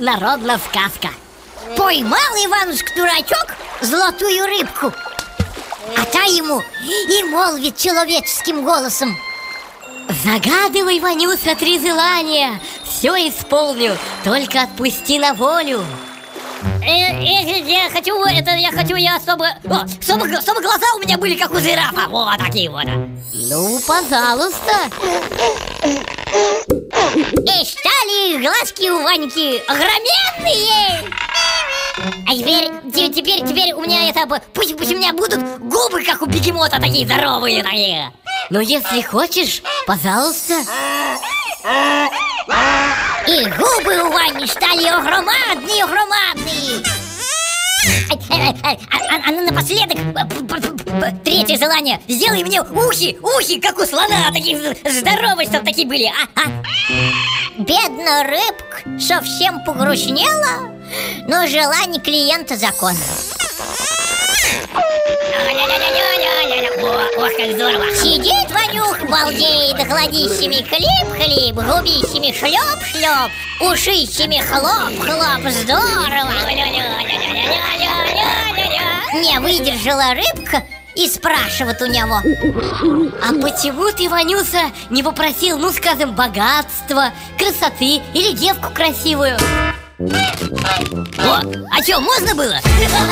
народная сказка. Поймал Иванушка-дурачок золотую рыбку, а та ему и молвит человеческим голосом: загадывай, Ванюса, 3 желания, все исполню, только отпусти на волю. Я хочу, чтобы глаза у меня были как у жирафа. Вот такие вот. Ну, пожалуйста. И стали глазки у Ваньки огроменные. А теперь у меня пусть у меня будут губы, как у бегемота, такие здоровые такие. Ну, если хочешь, пожалуйста. И губы у Вани стали огромадные. А напоследок, 3-е желание: сделай мне ухи, как у слона, такие здоровые, чтоб такие были. Бедная рыбка совсем погрустнела, но желание клиента закон. Ох, как здорово! Сидит Ванюх, балдеет, гладищами хлеб, губищами шлеп, ушищами хлоп, здорово! Не выдержала рыбка и спрашивает у него: а почему ты, Ванюса, не попросил, ну, скажем, богатства, красоты или девку красивую? О, а что, можно было?